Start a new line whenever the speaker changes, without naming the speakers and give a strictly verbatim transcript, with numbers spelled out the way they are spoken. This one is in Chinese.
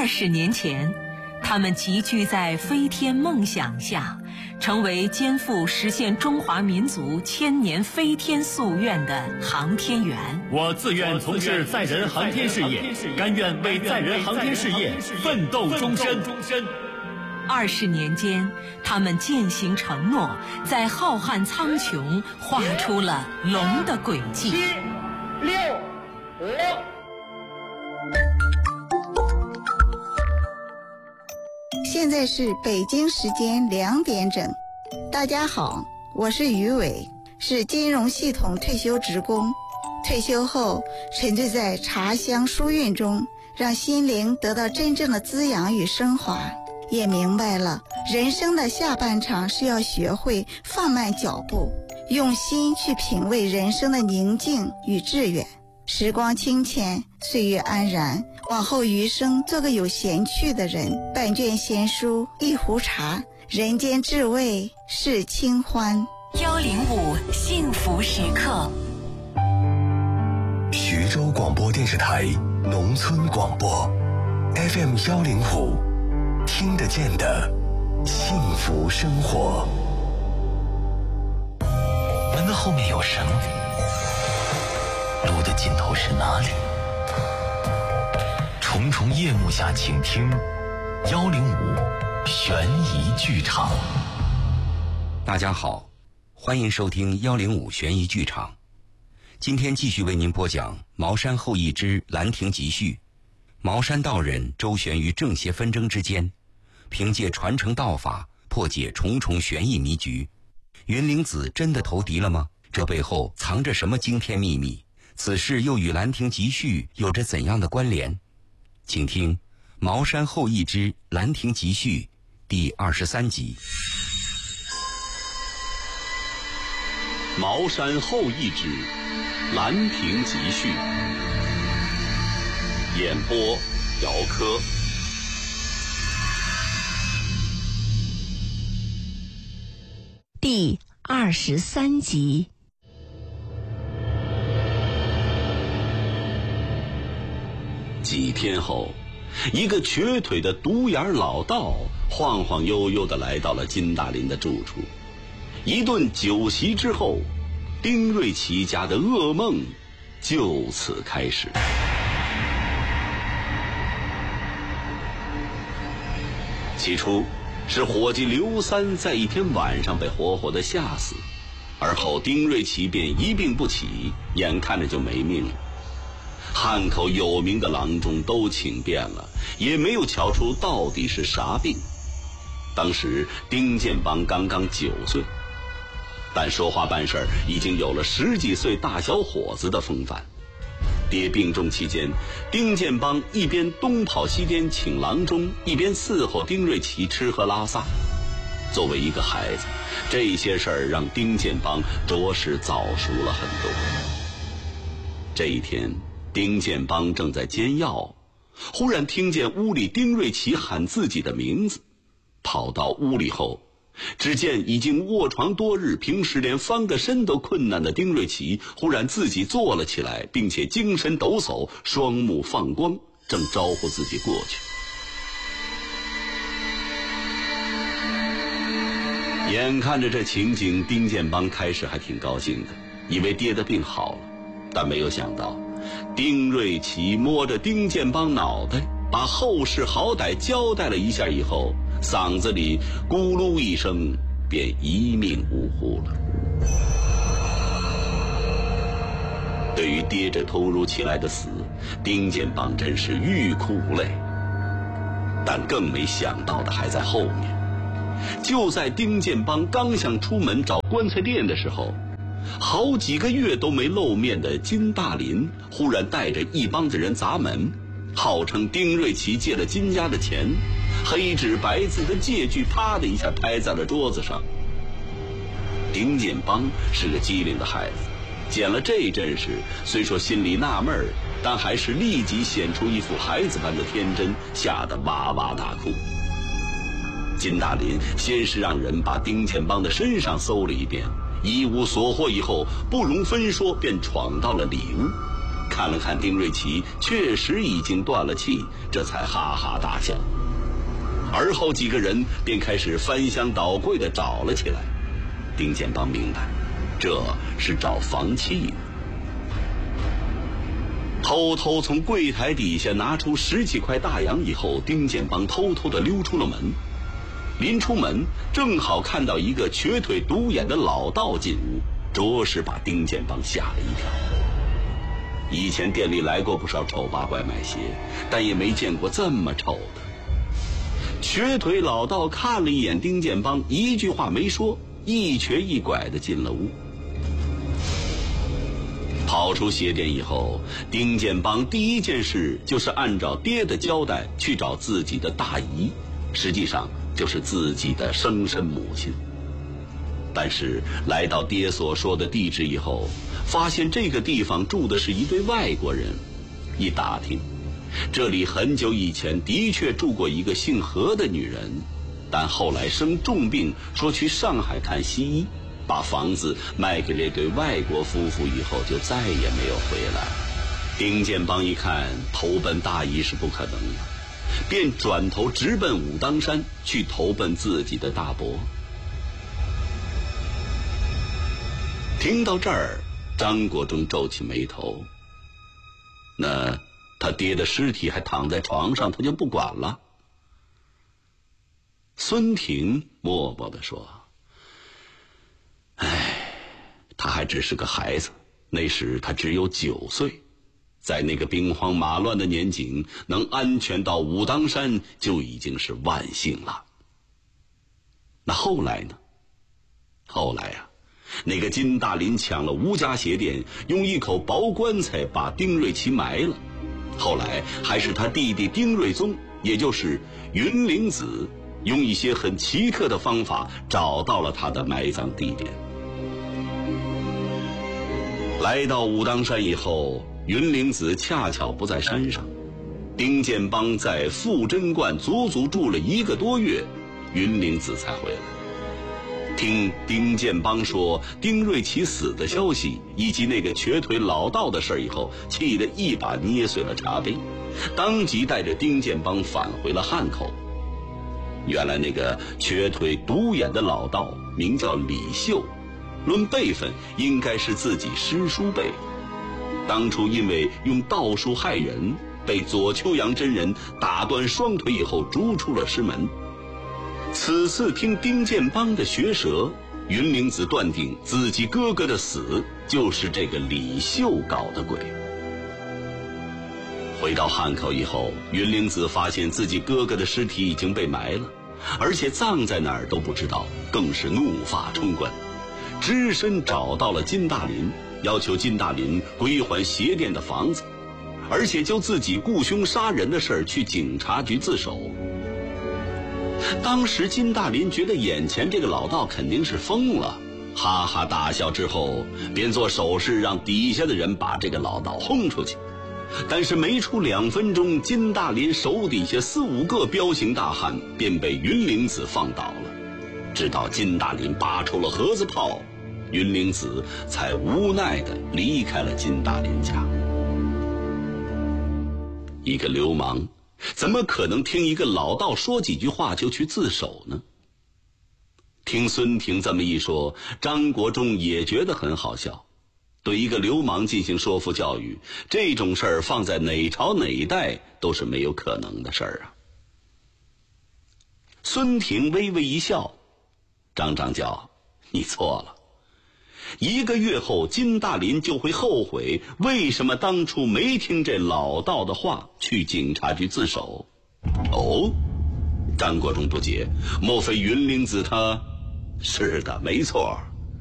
二十年前，他们集聚在飞天梦想下，成为肩负实现中华民族千年飞天夙愿的航天员。
我自愿从事载人航天事业，甘愿为载人航天事业奋斗终身。
二十年间，他们践行承诺，在浩瀚苍穹画出了龙的轨迹。
七、六、五。
现在是北京时间两点整。大家好，我是于伟，是金融系统退休职工。退休后，沉醉在茶香书韵中，让心灵得到真正的滋养与升华。也明白了，人生的下半场是要学会放慢脚步，用心去品味人生的宁静与致远。时光清浅，岁月安然，往后余生做个有闲趣的人。半卷闲书，一壶茶，人间至味是清欢。
幺零五幸福时刻。
徐州广播电视台农村广播 F M 幺零五，听得见的幸福生活。
门的后面有什么？路的尽头是哪里？重重夜幕下，请听幺零五悬疑剧场。
大家好，欢迎收听幺零五悬疑剧场。今天继续为您播讲《茅山后裔之兰亭集序》。茅山道人周旋于正邪纷争之间，凭借传承道法破解重重悬疑迷局。云灵子真的投敌了吗？这背后藏着什么惊天秘密？此事又与兰亭集序有着怎样的关联？请听《茅山后裔之兰亭集序》第二十三集。
茅山后裔之兰亭集序，演播姚科。
第二十三集。
几天后，一个瘸腿的独眼老道晃晃悠悠地来到了金大林的住处。一顿酒席之后，丁瑞奇家的噩梦就此开始。起初是伙计刘三在一天晚上被活活的吓死，而后丁瑞奇便一病不起，眼看着就没命了。汉口有名的郎中都请遍了，也没有瞧出到底是啥病。当时丁建邦刚刚九岁，但说话办事已经有了十几岁大小伙子的风范。爹病重期间，丁建邦一边东跑西颠请郎中，一边伺候丁瑞奇吃喝拉撒。作为一个孩子，这些事儿让丁建邦着实早熟了很多。这一天，丁建邦正在煎药，忽然听见屋里丁瑞奇喊自己的名字。跑到屋里后，只见已经卧床多日，平时连翻个身都困难的丁瑞奇忽然自己坐了起来，并且精神抖擞，双目放光，正招呼自己过去。眼看着这情景，丁建邦开始还挺高兴的，以为爹的病好了，但没有想到丁瑞奇摸着丁建邦脑袋，把后事好歹交代了一下以后，嗓子里咕噜一声，便一命呜呼了。对于爹这突如其来的死，丁建邦真是欲哭无泪。但更没想到的还在后面。就在丁建邦刚想出门找棺材店的时候，好几个月都没露面的金大林忽然带着一帮子人砸门，号称丁瑞奇借了金家的钱，黑纸白字的借据啪的一下拍在了桌子上。丁建邦是个机灵的孩子，见了这阵势，虽说心里纳闷，但还是立即显出一副孩子般的天真，吓得哇哇大哭。金大林先是让人把丁建邦的身上搜了一遍，一无所获以后，不容分说便闯到了里屋，看看了看丁瑞奇，确实已经断了气，这才哈哈大笑。而后几个人便开始翻箱倒柜地找了起来。丁建邦明白，这是找房契呢。偷偷从柜台底下拿出十几块大洋以后，丁建邦偷偷地溜出了门。临出门，正好看到一个瘸腿独眼的老道进屋，着实把丁建邦吓了一跳。以前店里来过不少丑八怪买鞋，但也没见过这么丑的。瘸腿老道看了一眼丁建邦，一句话没说，一瘸一拐地进了屋。跑出鞋店以后，丁建邦第一件事就是按照爹的交代去找自己的大姨，实际上就是自己的生身母亲。但是来到爹所说的地址以后，发现这个地方住的是一对外国人。一打听，这里很久以前的确住过一个姓何的女人，但后来生重病，说去上海看西医，把房子卖给这对外国夫妇以后，就再也没有回来。丁建邦一看投奔大姨是不可能的，便转头直奔武当山去投奔自己的大伯。听到这儿，张国忠皱起眉头。那他爹的尸体还躺在床上，他就不管了？孙婷默默地说：唉，他还只是个孩子，那时他只有九岁，在那个兵荒马乱的年景，能安全到武当山就已经是万幸了。那后来呢？后来啊，那个金大林抢了吴家鞋店，用一口薄棺材把丁瑞奇埋了。后来还是他弟弟丁瑞宗，也就是云灵子，用一些很奇特的方法找到了他的埋葬地点。来到武当山以后，云灵子恰巧不在山上，丁建邦在富珍观足足住了一个多月，云灵子才回来。听丁建邦说丁瑞奇死的消息，以及那个瘸腿老道的事以后，气得一把捏碎了茶杯，当即带着丁建邦返回了汉口。原来那个瘸腿独眼的老道名叫李秀，论辈分应该是自己师叔辈，当初因为用道术害人，被左丘阳真人打断双腿以后逐出了师门。此次听丁建邦的学舌，云灵子断定自己哥哥的死就是这个李秀搞的鬼。回到汉口以后，云灵子发现自己哥哥的尸体已经被埋了，而且葬在哪儿都不知道，更是怒发冲冠，只身找到了金大林，要求金大林归还鞋店的房子，而且就自己雇凶杀人的事儿去警察局自首。当时金大林觉得眼前这个老道肯定是疯了，哈哈大笑之后，便做手势让底下的人把这个老道轰出去。但是没出两分钟，金大林手底下四五个彪形大汉便被云灵子放倒了。直到金大林拔出了盒子炮，云灵子才无奈地离开了金大林家。一个流氓怎么可能听一个老道说几句话就去自首呢？听孙婷这么一说，张国忠也觉得很好笑。对一个流氓进行说服教育，这种事儿放在哪朝哪一代都是没有可能的事儿啊。孙婷微微一笑：张张教，你错了。一个月后，金大林就会后悔为什么当初没听这老道的话去警察局自首。哦，张国忠不解，莫非云灵子他？是的，没错。